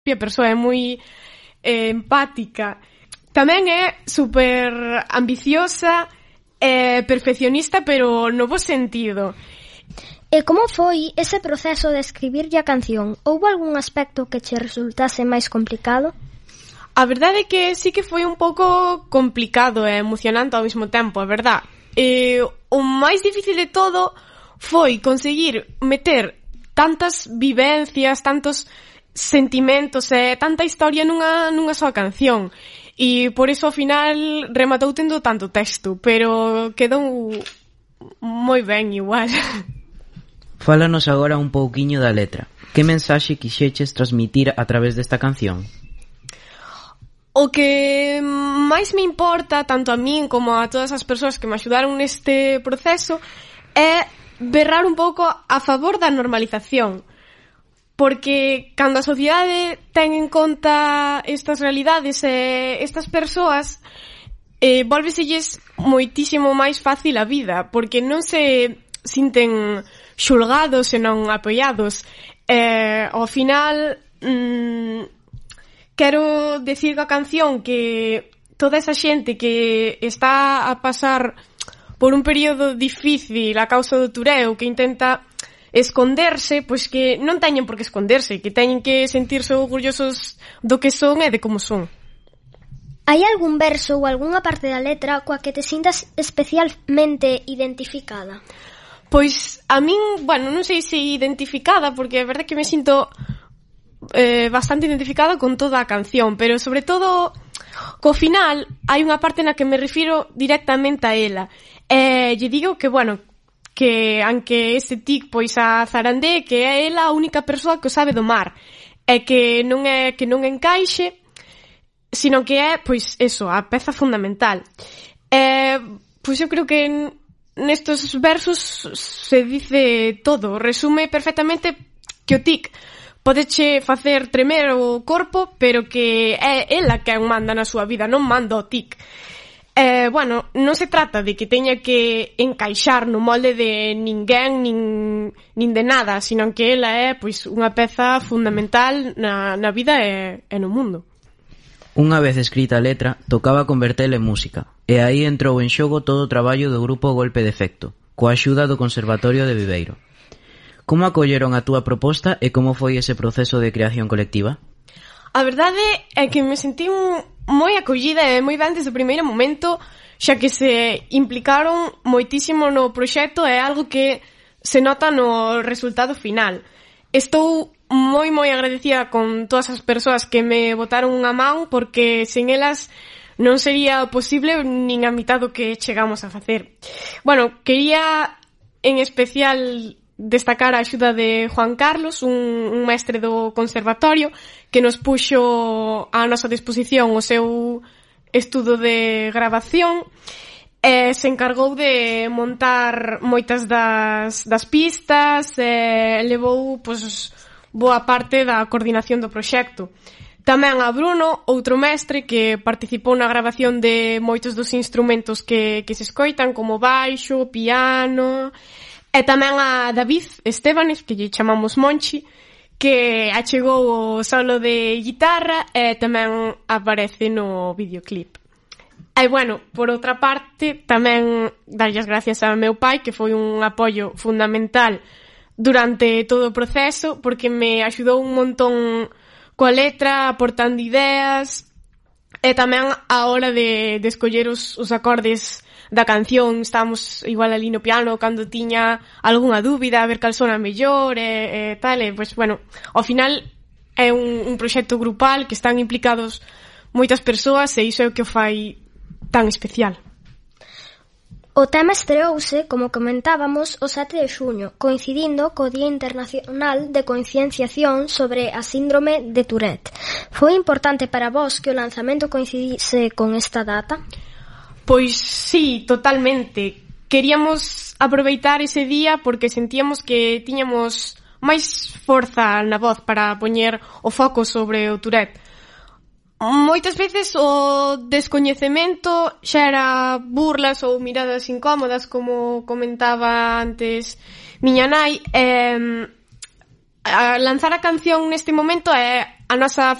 a persoa é moi empática. Tamén é super ambiciosa e perfeccionista, pero no bo sentido. E como foi ese proceso de escribirlle a canción? Houbo algún aspecto que che resultase máis complicado? A verdade é que sí que foi un pouco complicado e emocionante ao mesmo tempo, a verdade. O máis difícil de todo foi conseguir meter tantas vivencias, tantos sentimentos e tanta historia nunha soa canción. E por iso ao final rematou tendo tanto texto, pero quedou moi ben igual. Fálanos agora un pouquiño da letra. Que mensaxe quixeches transmitir a través desta canción? O que máis me importa, tanto a min como a todas as persoas que me axudaron neste proceso, é berrar un pouco a favor da normalización. Porque cando a sociedade ten en conta estas realidades e estas persoas, volveselles moitísimo máis fácil a vida, porque non se sinten xulgados e non apoiados. Ao final, quero decir coa canción que toda esa xente que está a pasar por un período difícil a causa do tureo, que intenta esconderse, pois que non teñen por que esconderse, que teñen que sentirse orgullosos do que son e de como son. Hai algún verso ou algunha parte da letra coa que te sintas especialmente identificada? Pois a min, non sei se identificada, porque a verdade é que me sinto bastante identificada con toda a canción, pero sobre todo co final hai unha parte na que me refiro directamente a ela. Lle digo que, que aunque ese tic pois a zarandee, que é ela a única persoa que o sabe domar, e que non é que non encaixe, sino que é, pois, eso, a peza fundamental. Pois eu creo que nestos versos se dice todo, resume perfectamente que o tic podeche facer tremer o corpo, pero que é ela quen manda na súa vida, non manda o tic. Non se trata de que teña que encaixar no molde de ninguén nin de nada, sino que ela é pois unha peza fundamental na vida e no mundo. Unha vez escrita a letra, tocaba convertela en música, e aí entrou en xogo todo o traballo do grupo Golpe de Efecto, coa axuda do Conservatorio de Viveiro. Como acolleron a túa proposta e como foi ese proceso de creación colectiva? A verdade é que me sentí moi acollida e moi ben desde o primeiro momento, xa que se implicaron moitísimo no proxecto e algo que se nota no resultado final. Estou moi agradecida con todas as persoas que me botaron unha man, porque sen elas non sería posible nin a mitad do que chegamos a facer. Quería en especial destacar a axuda de Juan Carlos, un mestre do conservatorio, que nos puxo a nosa disposición o seu estudo de grabación e se encargou de montar moitas das pistas e levou boa parte da coordinación do proxecto. Tamén a Bruno, outro mestre que participou na grabación de moitos dos instrumentos que se escoitan, como baixo, piano. E tamén a David Estebanes, que lle chamamos Monchi, que achegou o solo de guitarra e tamén aparece no videoclip. E, por outra parte, tamén darlle as gracias ao meu pai, que foi un apoio fundamental durante todo o proceso, porque me axudou un montón coa letra, aportando ideas, e tamén a hora de escoller os acordes da canción. Estábamos igual ali no piano cando tiña algunha dúbida, a ver cal sona mellor e tal, e ao final é un proxecto grupal que están implicados moitas persoas e iso é o que o fai tan especial. O tema estreouse, como comentábamos, o 7 de xuño, coincidindo co Día Internacional de Concienciación sobre a Síndrome de Tourette. Foi importante para vos que o lanzamento coincidise con esta data? Pois sí, totalmente. Queríamos aproveitar ese día porque sentíamos que tiñamos máis forza na voz para poñer o foco sobre o Tourette. Moitas veces o descoñecemento xa era burlas ou miradas incómodas, como comentaba antes miña nai, a lanzar a canción neste momento é a nosa